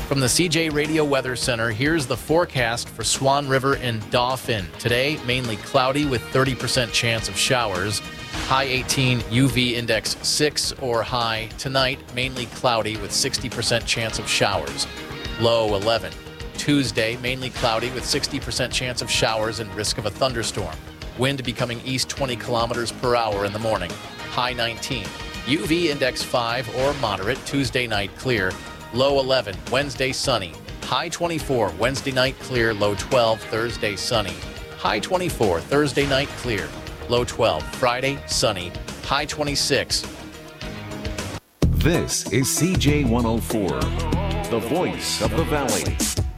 From the CJ Radio Weather Center, here's the forecast for Swan River and Dauphin. Today, mainly cloudy with 30% chance of showers. High 18, UV index 6 or high. Tonight, mainly cloudy with 60% chance of showers. Low 11. Tuesday, mainly cloudy with 60% chance of showers and risk of a thunderstorm. Wind becoming east 20 kilometers per hour in the morning. High 19. UV index 5 or moderate. Tuesday night clear. Low 11. Wednesday sunny. High 24. Wednesday night clear. Low 12. Thursday sunny. High 24. Thursday night clear. Low 12. Friday sunny. High 26. This is CJ 104, the voice of the valley.